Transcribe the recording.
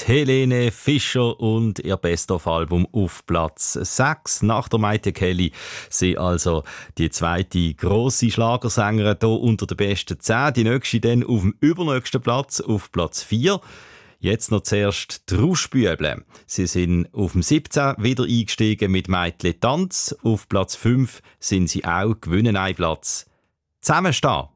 Helene Fischer und ihr Best-of-Album auf Platz 6 nach der Maite Kelly. Sie also die zweite grosse Schlagersängerin hier unter den besten 10. Die nächste dann auf dem übernächsten Platz, auf Platz 4. Jetzt noch zuerst die Rauschbüble. Sie sind auf dem 17 wieder eingestiegen mit Meitli Tanz. Auf Platz 5 sind sie auch, gewinnen einen Platz. Zusammenstehen.